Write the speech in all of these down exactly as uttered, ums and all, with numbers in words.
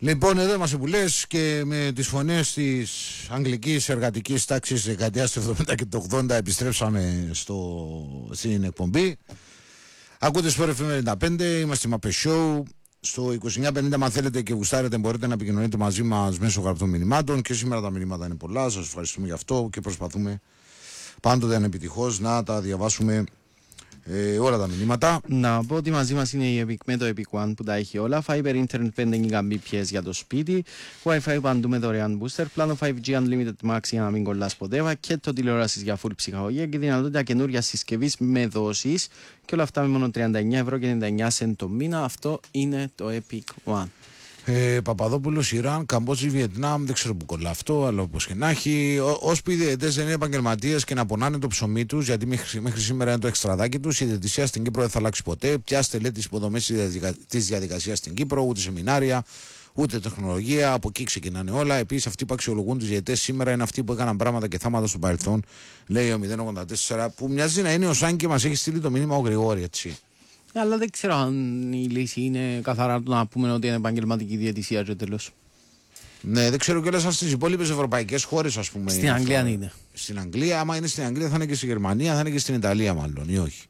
Λοιπόν, εδώ είμαστε που λες και με τις φωνές της αγγλικής εργατικής τάξης δεκαετίας του εβδομήντα και του ογδόντα επιστρέψαμε στο, στην εκπομπή. Ακούτε Sport εφ εμ ενενήντα πέντε, είμαστε Μαπε Show. Στο είκοσι εννιά πενήντα, αν θέλετε και γουστάρετε, μπορείτε να επικοινωνείτε μαζί μας μέσω γραπτών μηνυμάτων. Και σήμερα τα μηνύματα είναι πολλά. Σας ευχαριστούμε γι' αυτό και προσπαθούμε πάντοτε ανεπιτυχώς να τα διαβάσουμε ε, όλα τα μηνύματα. Να πω ότι μαζί μας είναι η Epic με το Epic One που τα έχει όλα. Fiber Internet πέντε Mbps για το σπίτι. Wi-Fi παντού με δωρεάν booster. Πλάνο φάιβ τζι Unlimited Max για να μην κολλάς ποτέ. Και το τηλεόρασης για full ψυχαγωγία και δυνατότητα καινούρια συσκευής με δόσεις. Και όλα αυτά με μόνο τριάντα εννιά ευρώ και ενενήντα εννιά σεντ το μήνα. Αυτό είναι το Epic One. Ε, Παπαδόπουλος, Ιράν, Καμπότζη, Βιετνάμ, δεν ξέρω που κολλά αυτό, αλλά όπως και να έχει. Όσοι διαιτητές δεν είναι επαγγελματίες και να πονάνε το ψωμί τους, γιατί μέχρι, μέχρι σήμερα είναι το εξτραδάκι τους, η διαιτησία στην Κύπρο δεν θα αλλάξει ποτέ. Πιάστε, λέει, τις υποδομές της διαδικασίας στην Κύπρο, ούτε σεμινάρια, ούτε τεχνολογία. Από εκεί ξεκινάνε όλα. Επίσης, αυτοί που αξιολογούν τους διαιτητές σήμερα είναι αυτοί που έκαναν πράγματα και θάματα στο παρελθόν, λέει ο μηδέν ογδόντα τέσσερα, που μοιάζει να είναι ο Σάν και μας έχει στείλει το μήνυμα ο Γρηγόρη, έτσι. Αλλά δεν ξέρω αν η λύση είναι καθαρά να πούμε ότι είναι επαγγελματική διαιτησία και τέλος. Ναι, δεν ξέρω κιόλας αν στις υπόλοιπες ευρωπαϊκές χώρες, ας πούμε. Στην Αγγλία αυτό. Είναι. Στην Αγγλία, άμα είναι στην Αγγλία, θα είναι και στη Γερμανία, θα είναι και στην Ιταλία, μάλλον, ή όχι.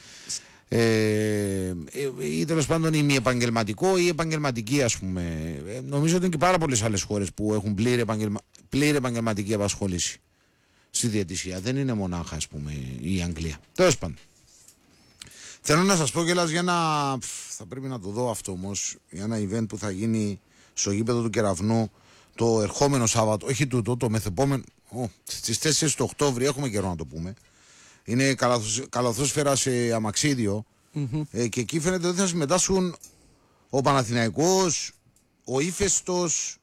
Ε, ή τέλος πάντων ή μη επαγγελματικό ή επαγγελματική, ας πούμε. Ε, νομίζω ότι είναι και πάρα πολλές άλλες χώρες που έχουν πλήρη, επαγγελμα... πλήρη επαγγελματική απασχόληση στη διαιτησία. Δεν είναι μονάχα, ας πούμε, η Αγγλία. Τέλος πάντων. Θέλω να σας πω κιόλας για ένα. Θα πρέπει να το δω αυτό όμως. Για ένα event που θα γίνει στο γήπεδο του Κεραυνού το ερχόμενο Σάββατο. Όχι τούτο, το μεθεπόμενο. Oh, στις τέσσερις του Οκτώβρη, έχουμε καιρό να το πούμε. Είναι καλαθόσφαιρα σε αμαξίδιο. Mm-hmm. Ε, και εκεί φαίνεται ότι θα συμμετάσχουν ο Παναθηναϊκός, ο Ήφαιστος,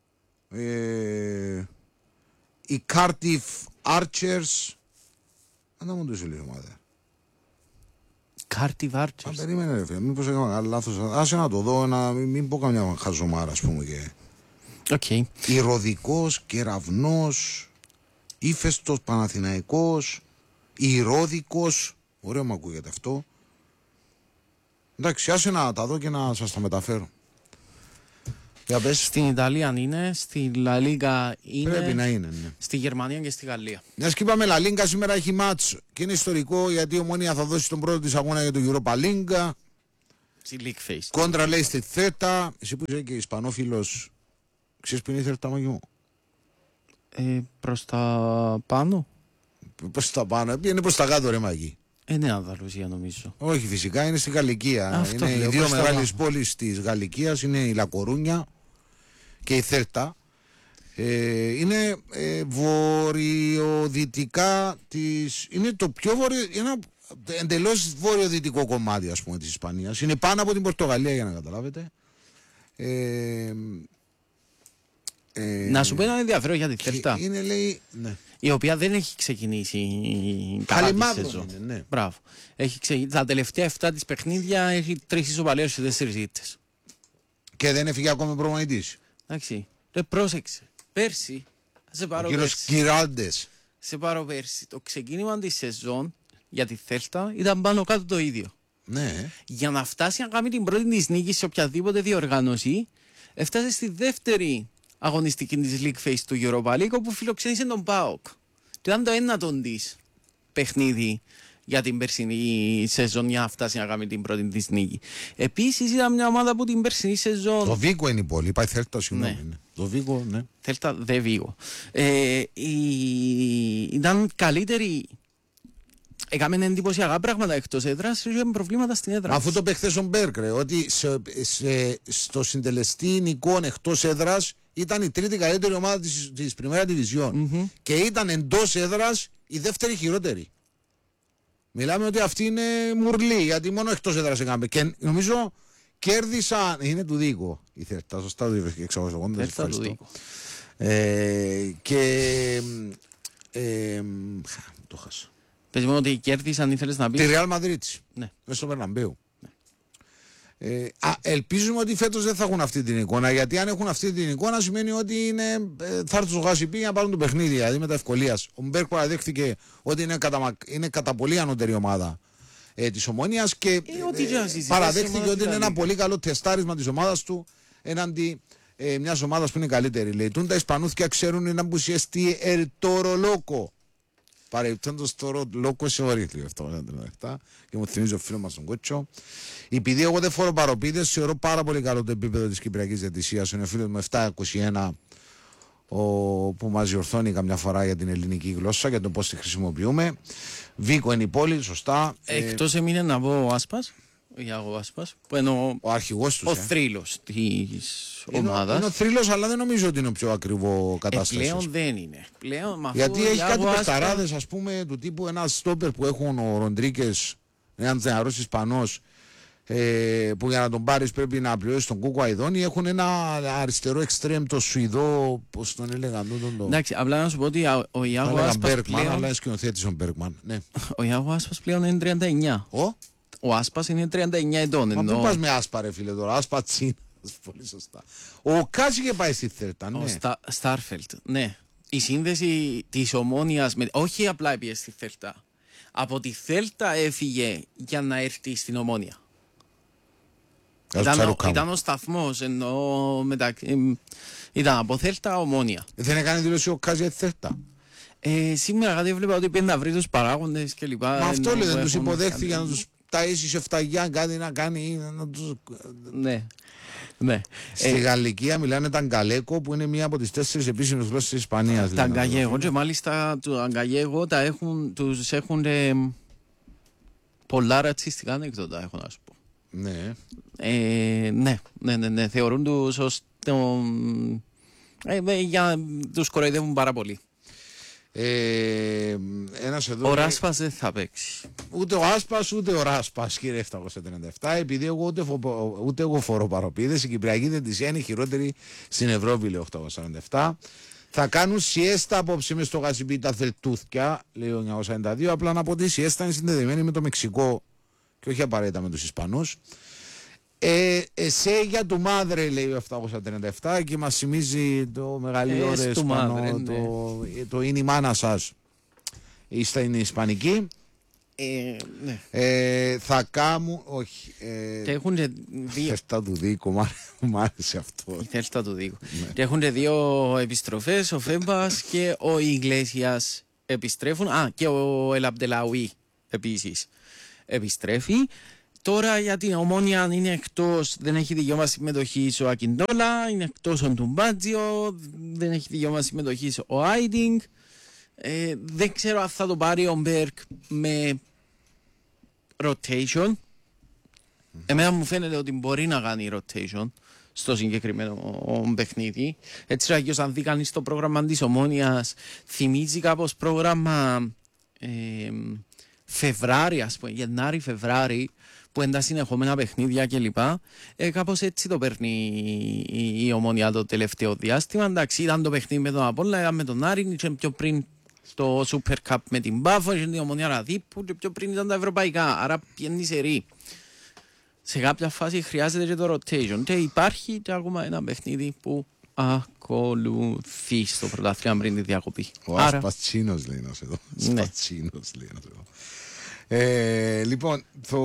ε, οι Cardiff Archers. Αν δεν μου το είσαι λίγο ομάδα. Cardiff Archers. Α, περίμενε ρε φίλε, μήπως έκανα λάθος. Άσε να το δω, να μην, μην πω καμιά χαζομάρα, ας πούμε. Και... Okay. Ηρωδικός, Κεραυνός, Ήφαιστος, Παναθηναϊκός, Ηρώδικος. Ωραίο μου ακούγεται αυτό. Εντάξει, άσε να τα δω και να σας τα μεταφέρω. Για πες. Στην Ιταλία είναι, στη Λα Λίγκα είναι. Πρέπει να είναι, ναι. Στη Γερμανία και στη Γαλλία. Μιας και είπαμε Λα Λίγκα, σήμερα έχει μάτς και είναι ιστορικό γιατί η Ομόνια θα δώσει τον πρώτο της αγώνα για το Europa League. Στη League Phase. Κόντρα λέει στη Θέτα. Εσύ που είσαι και Ισπανόφιλος, ξέρεις που είναι η Θέτα, μαγιό μου? Ε, προς τα πάνω. Προς τα πάνω, είναι προς τα κάτω ρε μαγί. Ε, ναι, Ανδαλουσία νομίζω. Όχι, φυσικά είναι στη Γαλλικία. Αυτό είναι λέω, οι δύο μεγάλες πόλεις της Γαλλικίας, είναι η Λακορούνια και η Θέλτα. Ε, είναι ε, βορειοδυτικά της. Είναι το πιο βορειο. Ένα εντελώς βορειοδυτικό κομμάτι, ας πούμε, της Ισπανίας. Είναι πάνω από την Πορτογαλία, για να καταλάβετε. Ε, ε, να σου πω ένα ενδιαφέρον για τη Θέλτα. Είναι, λέει, ναι. Η οποία δεν έχει ξεκινήσει καλά τη σεζόν. Είναι, ναι. Μπράβο. Έχει ξεκι... Τα τελευταία εφτά της παιχνίδια έχει τρεις ισοπαλίες και τέσσερις ήττες. Και δεν έφυγε ακόμη προπονητής. Εντάξει. Ρε πρόσεξε. Πέρσι, σε πάρω ο κύριος πέρσι. Κυράντες. Σε πάρω πέρσι. Το ξεκίνημα της σεζόν για τη Θέλτα ήταν πάνω κάτω το ίδιο. Ναι. Για να φτάσει να κάνει την πρώτη της νίκη σε οποιαδήποτε διοργάνωση, έφτασε στη δεύτερη αγωνιστική της League Phase του Europa League, όπου φιλοξένησε τον ΠΑΟΚ. Και ήταν το ένατον της παιχνίδι για την περσινή σεζόν για να φτάσει να κάνει την πρώτη της νίκη. Επίσης ήταν μια ομάδα που την περσινή σεζόν. Το Βίγκο είναι η πόλη, πάει Θέλτα, συγγνώμη. Ναι. Ναι. Το Βίγκο, ναι. Θέλτα, δε Βίγκο. Ε, η... Ήταν καλύτερη. Έκαμε εντυπωσιακά πράγματα εκτός έδρας και είχαμε προβλήματα στην έδρα. Αφού το παιχθές ο Μπέρκρε, ότι σε, σε, στο συντελεστή νικών εκτός έδρας ήταν η τρίτη καλύτερη ομάδα της, της Πριμέρα Division. Mm-hmm. Και ήταν εντός έδρας η δεύτερη χειρότερη. Μιλάμε ότι αυτή είναι μουρλή, γιατί μόνο εκτός έδρας έκαμε. Και νομίζω κέρδισαν. Είναι του Δίκο η Θέλτα, σωστά το εξαγωγικό. Θέλτα του Δίκο. Ε, και. Ε, το χάσα. Πες μόνο ότι κέρδισαν, ήθελες να πεις. Τη Ρεάλ Μαδρίτης. Ναι. Μες στο Μπερναμπέου. Ναι. Ε, α, ελπίζουμε ότι φέτος δεν θα έχουν αυτή την εικόνα. Γιατί αν έχουν αυτή την εικόνα σημαίνει ότι είναι, ε, θα έρθουν στο γάσιπι για να πάρουν το παιχνίδι. Δηλαδή με τα ευκολίας. Ο Μπέρκ παραδέχθηκε ότι είναι κατά, είναι κατά πολύ ανώτερη ομάδα ε, της Ομόνοιας και ε, ε, ε, παραδέχθηκε ότι είναι ένα πολύ καλό τεστάρισμα της ομάδας του έναντι ε, μια ομάδα που είναι καλύτερη. Λέει, τούν τα Ισπανούθια ξέρουν να μπουσιαστεί ερτόρο λόκο. Παρεπτόντως το λόκο σε ορίχλιο αυτό. Και μου θυμίζει ο φίλος μας τον Κότσο. Επειδή εγώ δεν φορώ παροπίδες, θεωρώ πάρα πολύ καλό το επίπεδο της Κυπριακής Διαιτησίας. Είναι ο φίλος μου επτά είκοσι ένα, ο, που μας διορθώνει καμιά φορά για την ελληνική γλώσσα, για το πώς τη χρησιμοποιούμε. Βίκο είναι η πόλη, σωστά. Εκτός ε, έμεινε να πω ο Άσπας, ο Ιάγο Άσπας, που είναι ο, ο αρχηγός τους. Ο ε. θρύλος της είναι, ομάδας. Είναι ο θρύλος, αλλά δεν νομίζω ότι είναι ο πιο ακριβό ε, κατάσταση. πλέον δεν είναι. Πλέον, γιατί έχει κάτι Άσπα... παιχταράδες, ας πούμε, του τύπου ένα στόπερ που έχουν ο Ροντρίκες, ένας νεαρός Ισπανός, Ε, που για να τον πάρεις πρέπει να πληρώσεις τον Κούκο Αϊδόνη. Έχουν ένα αριστερό εξτρέμ, το Σουηδό, πώς τον έλεγαν τον, τον... Εντάξει, απλά να σου πω ότι ο Ιάγο Άσπας πλέον... αλλά είναι σκηνοθέτης ο Μπέρκμαν, ναι. Ο Ιάγο Άσπας πλέον είναι τριάντα εννιά. Ο, ο Άσπας είναι τριάντα εννιά ετών. Μα ενώ... πού πας με Άσπα ρε φίλε τώρα, Άσπα Τσίνα. Πολύ σωστά. Ο Κάζι είχε πάει στη Θέλτα, ναι. Ο Στα... Στάρφελτ, ναι. Η σύνδεση της Ομόνοιας, με... όχι απλά έπιε στη Θέλτα. Από τη Θέλτα έφυγε για να έρθει στην Ομόνια. Ήταν, ήταν ο σταθμός, ενώ μεταξύ, ήταν από Θέλτα Ομόνια. Δεν έκανε δήλωση ο Κάζι για τη Θέλτα. Ε, σήμερα κάτι έβλεπα ότι πήγαινε να βρει τους παράγοντες και λοιπά. Μα αυτό λέει, δεν τους υποδέχθηκε για να τους ταΐσει σε φταγιά, κάτι να κάνει. Να τους... Ναι. Ναι. Στη ε, Γαλλικία μιλάνε τα Αγκαλέκο, που είναι μία από τις τέσσερις επίσημες γλώσσες της Ισπανίας. Τα Αγκαγέγο, και μάλιστα τα Αγκαγέγο τα έχουν, τους έχουν ε, πολλά ρατσιστικά ανέκδοτα, έχω να σου πω. Ναι. Ε, ναι, ναι, ναι, ναι, θεωρούν τους ως το, ε, για, τους κοροϊδεύουν πάρα πολύ. Ε, ένας εδώ... Ο Ράσπας δεν θα παίξει. Ούτε ο Άσπας ούτε ο Ράσπας, κύριε επτακόσια τριάντα επτά, επειδή εγώ ούτε, φο... ούτε εγώ φορώ παροπίδες. Η Κυπριακή Διαιτησία είναι η χειρότερη στην Ευρώπη, λέει οκτακόσια σαράντα επτά. Θα κάνουν σιέστα απόψε μες στο Γασιμπί τα Θελτούθκια, λέει ο εννιακόσια ενενήντα δύο. Απλά να πω ότι η σιέστα είναι συνδεδεμένη με το Μεξικό και όχι απαραίτητα με τους Ισπανούς. Ε, εσέ για του Μάδρε, λέει ο επτακόσια τριάντα επτά, και μας θυμίζει το μεγαλύτερο ε, Ισπανό, μάδρε, ναι. το, το είναι η μάνα σας. Είστε είναι Ισπανική. Ε, ναι. ε, θα κάμουν, όχι. Ε, και έχουν δύο. Θέλτα του Δίκο, μου άρεσε αυτό. Η Θέλτα του Δίκο. Ναι. Και έχουν δύο επιστροφές, ο Φέμπας και ο Ιγκλέσιας επιστρέφουν. Α, και ο Ελαμπτελαουί επίσης επιστρέφει. Τώρα για την Ομόνια είναι εκτός, δεν έχει δικαίωμα συμμετοχής ο Ακιντόλα, είναι εκτός ο Ντουμπάτζιο, δεν έχει δικαίωμα συμμετοχής ο Άιντινγκ. Ε, δεν ξέρω αν θα το πάρει ο Μπέρκ με rotation. Εμένα μου φαίνεται ότι μπορεί να κάνει rotation στο συγκεκριμένο παιχνίδι. Έτσι ραγιώς αν δει κανείς το πρόγραμμα της Ομόνιας, θυμίζει κάπως πρόγραμμα ε, Φεβράρι, ας πούμε, Γενάρη-Φεβράρι, που είναι τα συνεχόμενα παιχνίδια κλπ. Ε, κάπως έτσι το παίρνει η, η Ομόνια το τελευταίο διάστημα. Εντάξει, ήταν το παιχνίδι με τον Απόλλωνα, ήταν με τον Άρη, και πιο πριν το Super Cup με την Πάφο, και την Ομόνια Ραδίππου, και πιο πριν ήταν τα ευρωπαϊκά. Άρα πιένει σερί. Σε κάποια φάση χρειάζεται και το rotation. Και υπάρχει και ακόμα ένα παιχνίδι που ακολουθεί στο πρωτάθλημα πριν τη διακοπή. Ο Άρα... Ασπατσίνος λέει ένας εδώ. Ναι. Ασπατσίνος λέει ένας εδώ. Ε, λοιπόν, το...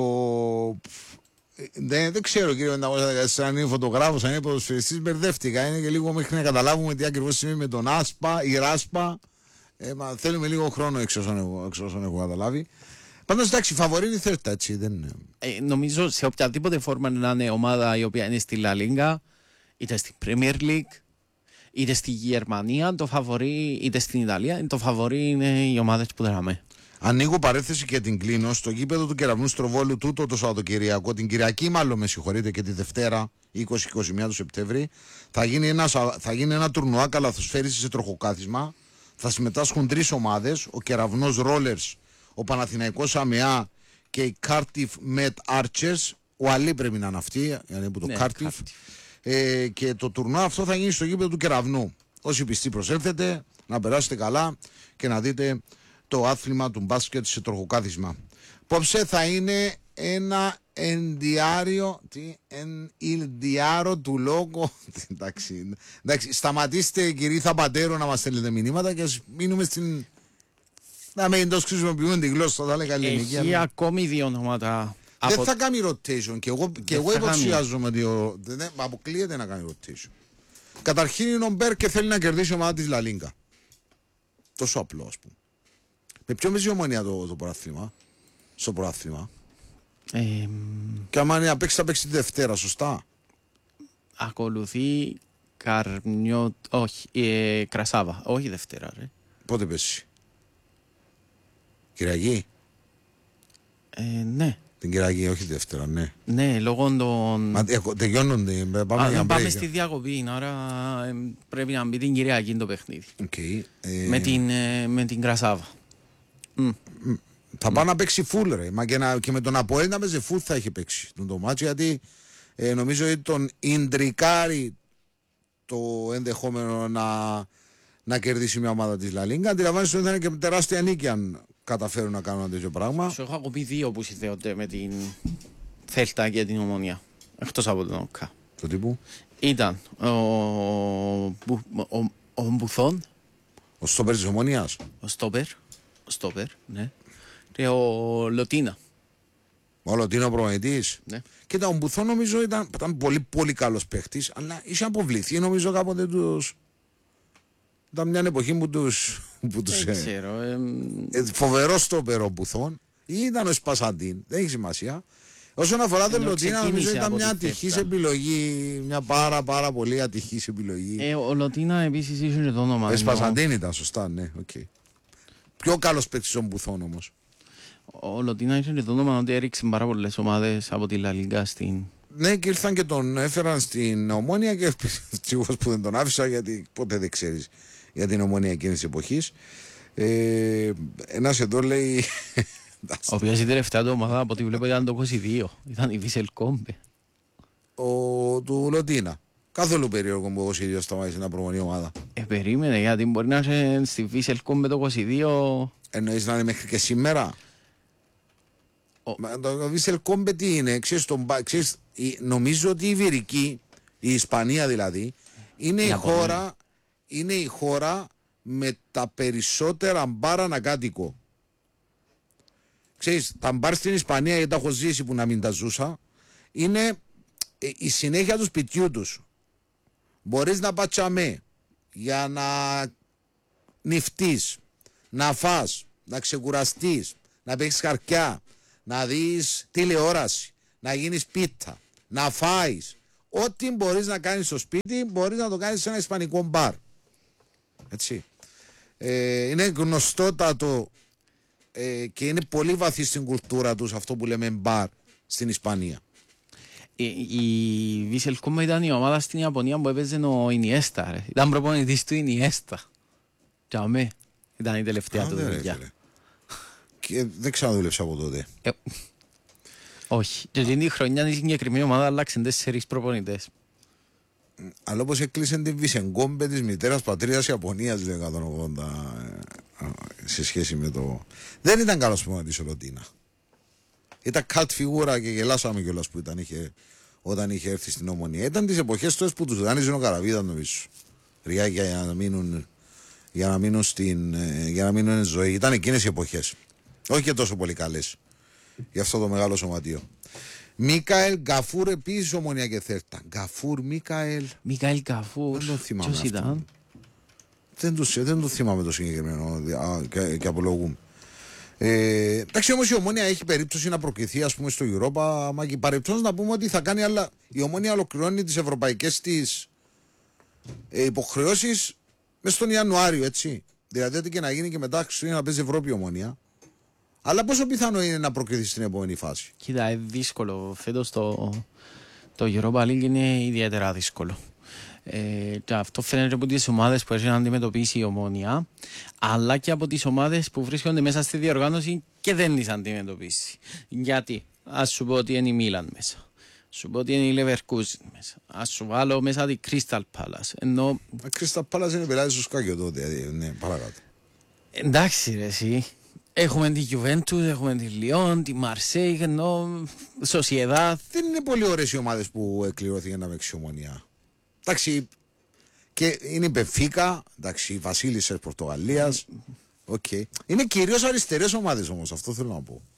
δεν, δεν ξέρω κύριε Πεντακόσια, αν είναι φωτογράφος, αν είναι ποδοσφαιριστής, μπερδεύτηκα. Είναι και λίγο μέχρι να καταλάβουμε τι ακριβώς σημαίνει με τον Άσπα ή Ράσπα. Ε, μα θέλουμε λίγο χρόνο εξ όσων έχω, εξ όσων έχω καταλάβει. Πάντως εντάξει, φαβορεί είναι η Θέλτα, έτσι δεν είναι. Ε, νομίζω σε οποιαδήποτε φόρμα να είναι ομάδα η οποία είναι στη Λα Λίγκα, είτε στην Premier League, είτε στη Γερμανία, το φαβορεί, είτε στην Ιταλία, το φαβορεί είναι οι ομάδες που δράμε. Ανοίγω παρέθεση και την κλείνω. Στο γήπεδο του Κεραυνού Στροβόλου τούτο το Σαββατοκυριακό, την Κυριακή μάλλον με συγχωρείτε, και τη Δευτέρα είκοσι και είκοσι μία του Σεπτέμβρη, θα γίνει ένα, θα γίνει ένα τουρνουά καλαθοσφαίριση σε τροχοκάθισμα. Θα συμμετάσχουν τρεις ομάδες, ο Κεραυνός Rollers, ο Παναθηναϊκός Αμεά και η Cardiff Met Archers. Ο Αλή πρέπει να είναι αυτή, yani που το ναι, Cardiff. Ε, και το τουρνουά αυτό θα γίνει στο γήπεδο του Κεραυνού. Όσοι πιστοί προσέλθετε, να περάσετε καλά και να δείτε το άθλημα του μπάσκετ σε τροχοκάθισμα. Πόψε θα είναι ένα ενδιάριο, τι, εν ηλδιάρο του λόγου. εντάξει, εντάξει, σταματήστε κυρία Πατέρο να μας στέλνετε μηνύματα και ας μείνουμε στην... να μην τόσο χρησιμοποιούμε τη γλώσσα, θα λέγα ελληνική. Έχει αλλά... ακόμη δύο ονόματα. Δεν από... θα κάνει rotation και εγώ, και εγώ υποψιάζομαι ότι ο... δεν αποκλείεται να κάνει rotation. Καταρχήν είναι ο Μπέρ και θέλει να κερδίσει η ομάδα της Λα Λίγκα. Τόσο απλό, ας πούμε. Με ποιο μοιάζει η Ομονία το, το πρωτάθλημα, στο πρωτάθλημα. Ε, Και άμα είναι να παίξει, θα παίξει τη Δευτέρα, σωστά. ακολουθεί Καρνιό... Όχι, ε, Κρασάβα. Όχι Δευτέρα, ρε. Πότε πέσει. Κυριακή. Ε, ναι. Την Κυριακή, όχι τη Δευτέρα, ναι. Ναι, λόγω των... Μα ε, τελειώνονται. Πάμε, Α, για πάμε break. στη διακοπή, άρα ε, πρέπει να μπει την Κυριακή το παιχνίδι. Okay. Ε, Με, την, ε, με την Κρασάβα. Μ. Θα πάει να παίξει φουλ, ρε. Μα και, να, και με τον Αποέλ να παίζει φουλ θα έχει παίξει τον το μάτσο, γιατί ε, νομίζω ότι τον ιντρικάρει το ενδεχόμενο να, να κερδίσει μια ομάδα της Λα Λίγκα. Αντιλαμβάνεσαι ότι θα είναι και τεράστια νίκη αν καταφέρουν να κάνουν ένα τέτοιο πράγμα. Σου έχω ακουμπεί δύο που συνδέονται με την Θέλτα και την Ομονία. Εκτός από τον ΟΚΑ. Το τύπου. Ήταν ο, ο, ο, ο Μπουθόν, Ο στόπερ της Ομονίας. ο Στόπερ, ο Στόπερ, ναι. Και ο Λοτίνα. Όλο ότι είναι ο προπονητής. Ναι. Κοίτα, ο Μπουθόν νομίζω ήταν, ήταν πολύ πολύ καλός παίχτης, αλλά είχε αποβληθεί νομίζω κάποτε τους. Ήταν μια εποχή που τους. Που τους Δεν ε, ξέρω. Ε, ε, φοβερό στόπερ ο Μπουθόν, ή ήταν ο Σπασαντίν, δεν έχει σημασία. Όσον αφορά τον Ενώ Λοτίνα, νομίζω ξεκίνησε ήταν από μια τη ατυχής Θέλτα. επιλογή. Μια πάρα πάρα πολύ ατυχής επιλογή. ε, ο Λοτίνα επίσης είχε και το όνομα. Ε, ενώ Σπασαντίν ήταν, σωστά, ναι, οκ. Okay. Πιο καλός παίκτης ο Μπουθόν όμως. Ο Λοτίνα είχε και το όνομα ότι έριξε πάρα πολλές ομάδες από τη Λα Λίγκα στην... Ναι, και ήρθαν και τον έφεραν στην Ομόνια και ευτυχώς που δεν τον άφησα, γιατί ποτέ δεν ξέρεις για την Ομόνια εκείνης της εποχής. Ε, ένας εδώ λέει. Ο οποίος η τελευταία του ομάδα από ό,τι βλέπω ήταν το είκοσι δύο. Ήταν η Βίσελ Κόμπε. Ο του Λοτίνα. Καθόλου περίεργο που ο ίδιος σταμάτησε να προπονεί ομάδα. Ε, περίμενε, γιατί μπορεί να είσαι στη Βίσελ Κόμπε το είκοσι δύο. Εννοείς να είναι μέχρι και σήμερα. Ο... Μα, το Βίσελ Κόμπε τι είναι, ξέρεις, τον, ξέρεις, η, νομίζω ότι η Βυρική, η Ισπανία δηλαδή, είναι η, Η χώρα, είναι η χώρα με τα περισσότερα μπαρ ανακάτοικο. Ξέρεις, τα μπαρ στην Ισπανία, γιατί τα έχω ζήσει που να μην τα ζούσα, είναι ε, η συνέχεια του σπιτιού τους. Μπορείς να πατσαμέ για να νυφτείς, να φας, να ξεκουραστείς, να παίξεις χαρτιά, να δεις τηλεόραση, να γίνεις πίτα, να φάεις. Ό,τι μπορείς να κάνεις στο σπίτι, μπορείς να το κάνεις σε ένα ισπανικό μπαρ. Έτσι. Ε, είναι γνωστότατο ε, και είναι πολύ βαθύ στην κουλτούρα τους αυτό που λέμε μπαρ στην Ισπανία. Η, η Βίσελ Κόμπε ήταν η ομάδα στην Ιαπωνία που έπαιζε ο Ινιέστα. Ρε. Ήταν προπονητής του Ινιέστα. Και αμέ. Ήταν η τελευταία του δουλειά. Και δεν ξαναδούλεψα από τότε. Ε, όχι. Και εκείνη τη χρονιά η συγκεκριμένη ομάδα άλλαξε τέσσερις προπονητές. Αλλά όπως έκλεισε την Βισεγκόμπε της μητέρας πατρίδας Ιαπωνίας του εκατόν ογδόντα ε, σε σχέση με το... Δεν ήταν καλός προπονητής ο Λοτίνα. Ήταν καλτ φιγούρα και γελάσαμε κιόλας που ήταν, είχε, όταν είχε έρθει στην Ομονία. Ήταν τις εποχές τότε που τους δάνειζε ο Καραβίδας νομίζω. Ριάκια για να μείνουν, για να μείνουν, στην, για να μείνουν ζωή. Ήταν εκείνες οι εποχές. Όχι και τόσο πολύ καλές για αυτό το μεγάλο σωματείο. Μίκαελ Γκαφούρ επίσης Ομονία και Θέλτα. Γκαφούρ, Μίκαελ. Μικαήλ Γκαφούρ. Δεν το θυμάμαι. Ποιος αυτό. ήταν? Δεν το, δεν το θυμάμαι το συγκεκριμένο α, και, και απολογούμε. Ε, εντάξει, όμως η Ομόνια έχει περίπτωση να προκριθεί, ας πούμε, στο Europa. Μα και παρεπτόντως να πούμε ότι θα κάνει άλλα. Η Ομόνια ολοκληρώνει τις ευρωπαϊκές της ε, υποχρεώσεις μέσα στον Ιανουάριο, έτσι. Δηλαδή, ό,τι και να γίνει και μετά Χριστούγεννα να παίζει Ευρώπη η Ομόνια. Αλλά πόσο πιθανό είναι να προκριθεί στην επόμενη φάση? Κοίτα, είναι δύσκολο. Φέτος το, το Europa League είναι ιδιαίτερα δύσκολο. Ε, και αυτό φαίνεται από τις ομάδες που έχει να αντιμετωπίσει η Ομόνια, αλλά και από τις ομάδες που βρίσκονται μέσα στη διοργάνωση και δεν τις αντιμετωπίσει. Γιατί, ας σου πω ότι είναι η Μίλαν μέσα, σου πω ότι είναι η Leverkusen μέσα, ας σου βάλω μέσα τη Crystal Palace. Ενώ... Η Crystal Palace είναι πελάτη στο σκάκιο τότε, δηλαδή, ναι, παρακάτω. Εντάξει ρε εσύ, έχουμε τη Juventus, έχουμε τη Lyon, τη Marseille, ενώ Sociedad. Δεν είναι πολύ ωραίες οι ομάδες που εκκληρώθηκαν να παίξει η Ομόνια. Εντάξει, και είναι η Μπενφίκα, εντάξει, η Βασίλισσες Πορτογαλίας. Okay. Είναι κυρίως αριστερές ομάδες όμως, αυτό θέλω να πω.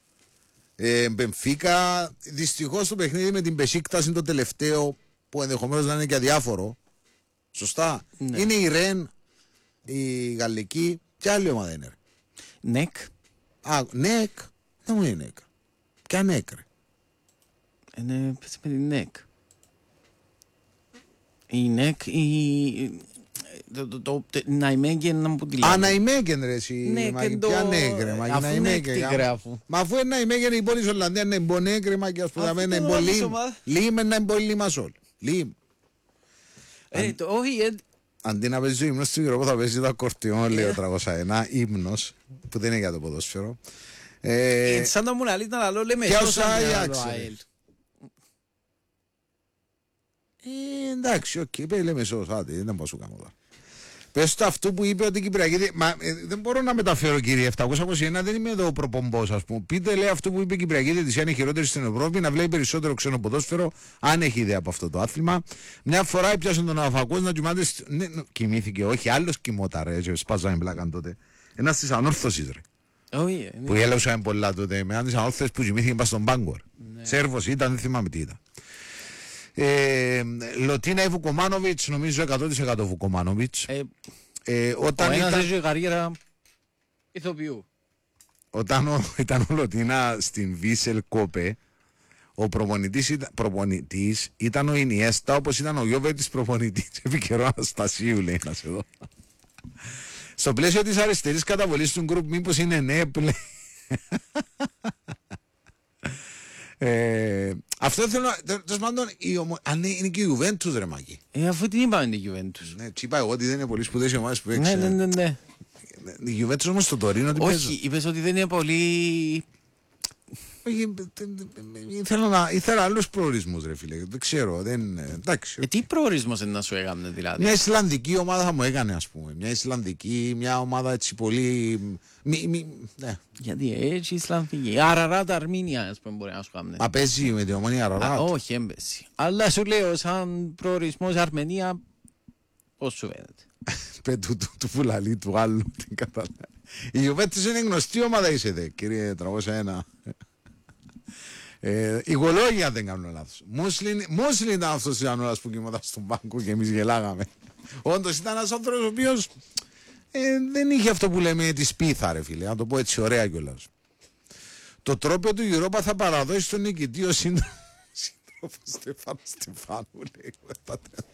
Ε, Μπενφίκα, δυστυχώς το παιχνίδι με την Μπεσίκτας είναι το τελευταίο που ενδεχομένως να είναι και αδιάφορο. Σωστά. Ναι. Είναι η Ρεν, η Γαλλική και άλλη ομάδα είναι. Ρε. Νεκ. Α, Νεκ. Δεν μου είναι Νεκ. Ποια Νεκ, ρε. Είναι πες με την Νεκ. Η Νεκ, η... Το, το, το, το Ναϊμέγγεν να μου που τη λέμε. Α, Ναϊμέγγεν ρε εσύ. Ναι, Μαγι, και το... ποια Νεκ ρε. Μαγι, Αφού Ναϊμέγγεν, Νεκ τη γα- γράφω. Μα αφού είναι Ναϊμέγγεν η πόλη Ολλανδία είναι Νεκ ρε μαγι, ας πούμε. Αφού Είναι το πολύ. νόμιζω, μα. Λίμε να είναι πολύ Λιμασόλ. Λίμ. Ε, το, όχι, ε, Αντί να παίζει ο ύμνος του Γιώργου θα παίζει το ακορτιόν, λέει ο τριακόσια ένα, ύμνος, που δεν είναι για το ποδόσφαιρο. Ε, ε, σαν το μου να λύτω να λέω, λέμε και σώσαν όσα και να Άγιαξ, λέω ρε. ΑΕΛ. ε, εντάξει, οκ, okay, λέμε σως, άντε, δεν μπορώ να σου κάνω τώρα. Πες το αυτό που είπε ότι η Κυπριακή. δεν- Μα, ε, δεν μπορώ να μεταφέρω, κύριε επτακόσια είκοσι ένα, δεν είμαι εδώ ο προπομπός, ας πούμε. Πείτε, λέει, αυτό που είπε η Κυπριακή Διαιτησία είναι χειρότερη στην Ευρώπη, να βλέπει περισσότερο ξένο ποδόσφαιρο, αν έχει ιδέα από αυτό το άθλημα. Μια φορά έπιασε τον Αφακός να κοιμάται. Στη... Ναι, ναι, κοιμήθηκε, όχι, άλλο κοιμόταν, ρε, έτσι, σπάζαμε πλάκαν τότε. Ένα τη ανόρθωση, ρε. Όχι, ε, Που έλευσαν πολλά τότε, με ένα τη ανόρθωση που κοιμήθηκε πα στον Μπάγκορ. Ναι. Σέρβος ήταν, δεν θυμάμαι τι ήταν. Ε, Λωτίνα ή Βουκομάνοβιτς, νομίζω εκατό τοις εκατό Βουκομάνοβιτς. ε, Ε, ο όταν ένας ήταν, έχει καριέρα ηθοποιού. όταν ο, ήταν ο Λωτίνα στην Βίσελ Κόπε, ο προπονητής ήταν, προπονητής ήταν ο Ινιέστα, όπως ήταν ο Γιώβετης προπονητής. Επί καιρό Αναστασίου, λέει, να σε δω. Στο πλαίσιο της αριστερής καταβολής του γκρουπ, μήπως είναι ΝΕΠ, λέει. Ε, αυτό θέλω να. Τέλος πάντων, η ομο... αν είναι και η Juventus, ρε Μάκη. Ε, αφού την είπαμε την Juventus. Ναι, τσι είπα εγώ ότι δεν είναι πολύ σπουδαίες οι ομάδες που Ναι, έξω. ναι, ναι, ναι. Η Juventus όμως στο Τωρίνο τι παίζει. Όχι, είπες ότι δεν είναι πολύ... Όχι, ήθελα, να, ήθελα άλλους προορισμούς, ρε φίλε. Δεν ξέρω, δεν. Εντάξει. Ε, τι προορισμός είναι να σου έκαμε δηλαδή. Μια Ισλανδική ομάδα θα μου έκανε, ας πούμε. Μια Ισλανδική, μια ομάδα έτσι πολύ. Μη, μη, ναι. Γιατί έτσι Ισλανδική. Αραράτα Αρμίνια, ας πούμε, μπορεί να σου κάνουν. Μα παίζει με την Ομόνια Α, Αραράτ. όχι, έμπεση. Αλλά σου λέω, σαν προορισμός Αρμενία, πώς σου φαίνεται. Πε του, του, του φουλαλή του άλλου. Την καταλάβει. Η Juventus είναι γνωστή ομάδα, είσαι δε, κύριε τριακόσια ένα. Ε, η Γολόγια δεν κάνω λάθος. Μούσλιν, Μούσλιν ήταν αυτός ο Ιαννούλας που κοιμόταν στον πάγκο και εμείς γελάγαμε. Όντως ήταν ένας άνθρωπος ο οποίος ε, δεν είχε αυτό που λέμε τη σπίθα, ρε φίλε. Να το πω έτσι ωραία κιόλας. Το τρόπιο του Europa θα παραδώσει στον νικητή ο σύντροφος Στεφάνου Στεφάνου, λέει.